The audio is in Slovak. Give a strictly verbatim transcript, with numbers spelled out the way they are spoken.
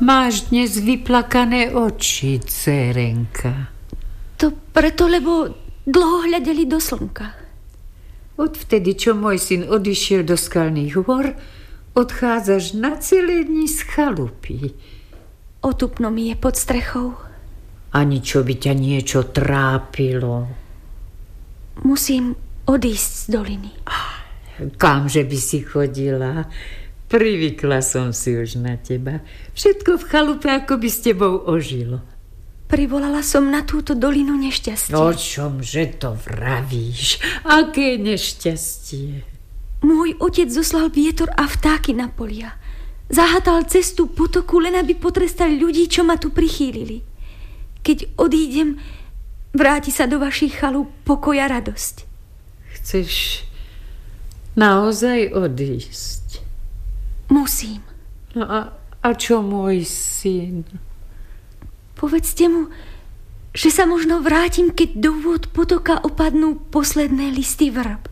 Máš dnes vyplakané oči, dcérenka. To preto, lebo dlho hľadeli do slnka. Odvtedy, čo môj syn odišiel do skalných hôr, odchádzaš na celé dni z chalupy. Otupno mi je pod strechou. Ani čo by ťa niečo trápilo? Musím odísť z doliny. Kamže by si chodila? Privykla som si už na teba. Všetko v chalupe, ako by s tebou ožilo. Privolala som na túto dolinu nešťastie. O čomže to vravíš? Aké nešťastie? Môj otec zoslal vietor a vtáky na polia. Zahatal cestu potoku, len aby potrestal ľudí, čo ma tu prichýlili. Keď odídem, vráti sa do vašich chalúp pokoj a radosť. Chceš naozaj odísť? Musím. No a, a čo môj syn? Povedzte mu, že sa možno vrátim, keď do vôd potoka opadnú posledné listy vrb.